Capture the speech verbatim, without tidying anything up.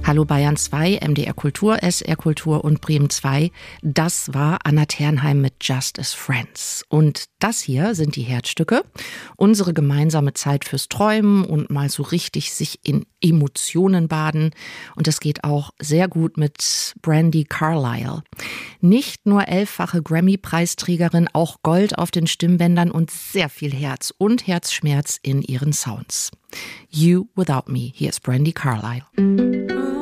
Hallo Bayern zwei, M D R Kultur, S R Kultur und Bremen zwei. Das war Anna Ternheim mit Just as Friends. Und das hier sind die Herzstücke. Unsere gemeinsame Zeit fürs Träumen und mal so richtig sich in Emotionen baden. Und das geht auch sehr gut mit Brandi Carlile. Nicht nur elffache Grammy-Preisträgerin, auch Gold auf den Stimmbändern und sehr viel Herz und Herzschmerz in ihren Sounds. You Without Me, hier ist Brandi Carlile.